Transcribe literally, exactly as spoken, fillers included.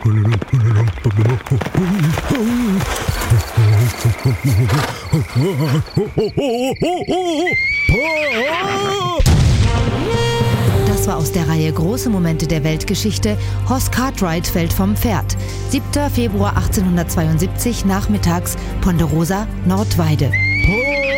Das war aus der Reihe Große Momente der Weltgeschichte. Hoss Cartwright fällt vom Pferd. siebter Februar achtzehnhundertzweiundsiebzig, nachmittags, Ponderosa, Nordweide.